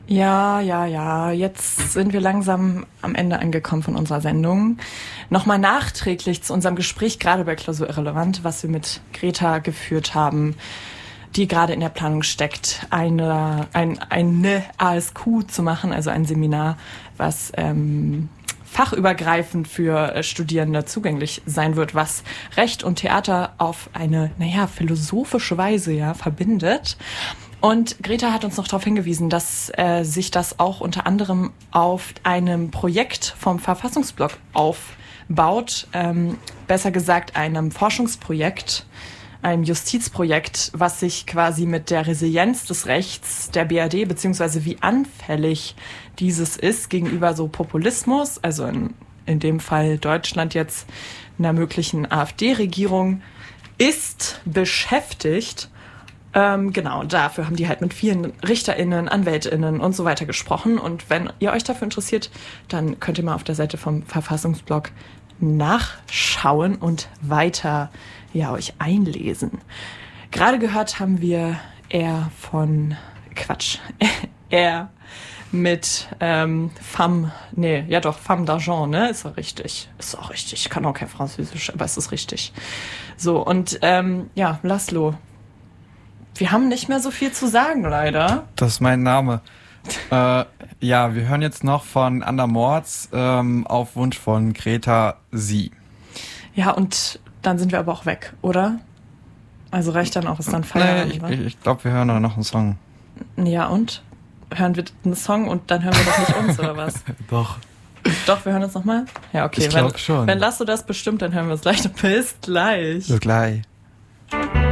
Ja. Jetzt sind wir langsam am Ende angekommen von unserer Sendung. Nochmal nachträglich zu unserem Gespräch, gerade bei Klausur Irrelevant, was wir mit Greta geführt haben, die gerade in der Planung steckt, eine ASQ zu machen, also ein Seminar, was fachübergreifend für Studierende zugänglich sein wird, was Recht und Theater auf eine, philosophische Weise verbindet. Und Greta hat uns noch darauf hingewiesen, dass sich das auch unter anderem auf einem Projekt vom Verfassungsblog aufbaut, besser gesagt einem Forschungsprojekt, einem Justizprojekt, was sich quasi mit der Resilienz des Rechts der BRD, beziehungsweise wie anfällig dieses ist gegenüber so Populismus, also in dem Fall Deutschland jetzt einer möglichen AfD-Regierung, ist beschäftigt. Genau, dafür haben die halt mit vielen RichterInnen, AnwältInnen und so weiter gesprochen. Und wenn ihr euch dafür interessiert, dann könnt ihr mal auf der Seite vom Verfassungsblog nachschauen und weiter euch einlesen. Gerade gehört haben wir er mit Femme d'Argent, ne? Ist auch richtig. Ist auch richtig. Ich kann auch kein Französisch, aber es ist richtig. So, und Laszlo, wir haben nicht mehr so viel zu sagen, leider. Das ist mein Name. Wir hören jetzt noch von Anna Morz auf Wunsch von Greta Sie. Ja, und dann sind wir aber auch weg, oder? Also reicht dann auch, ist dann Feierabend, Nee, ich glaube, wir hören noch einen Song. Ja, und? Hören wir einen Song und dann hören wir doch nicht uns, oder was? Doch. Doch, wir hören uns nochmal? Ja, okay. Ich glaube schon. Wenn Laszlo das bestimmt, dann hören wir uns gleich. Bis gleich. Bis gleich.